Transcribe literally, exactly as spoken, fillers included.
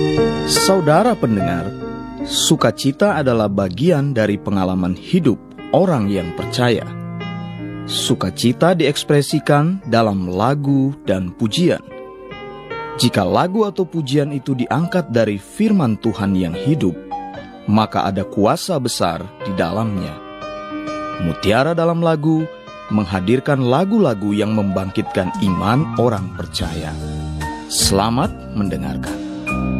Saudara pendengar, sukacita adalah bagian dari pengalaman hidup orang yang percaya. Sukacita diekspresikan dalam lagu dan pujian. Jika lagu atau pujian itu diangkat dari firman Tuhan yang hidup, maka ada kuasa besar di dalamnya. Mutiara dalam lagu menghadirkan lagu-lagu yang membangkitkan iman orang percaya. Selamat mendengarkan.